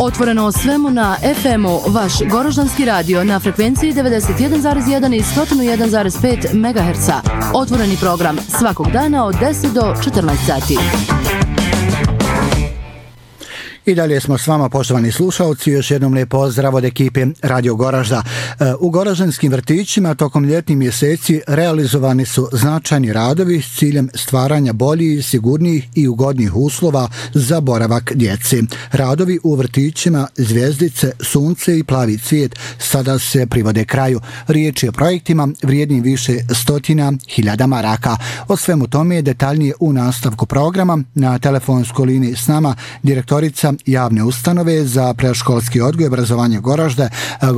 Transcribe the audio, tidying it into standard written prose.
Otvoreno o svemu na FM-u, vaš Goroždanski radio na frekvenciji 91,1 i 101,5 MHz. Otvoreni program svakog dana od 10 do 14 sati. I dalje smo s vama, poštovani slušalci, još jednom lijep pozdrav od ekipe Radio Goražda. U goraždanskim vrtićima tokom ljetnih mjeseci realizovani su značajni radovi s ciljem stvaranja boljih, sigurnijih i ugodnijih uslova za boravak djeci. Radovi u vrtićima Zvjezdice, Sunce i Plavi cvijet sada se privode kraju. Riječ je o projektima vrijednim više stotina hiljada maraka. O svemu tome je detaljnije u nastavku programa. Na telefonskoj liniji s nama direktorica javne ustanove za predškolski odgoj i obrazovanje Goražde,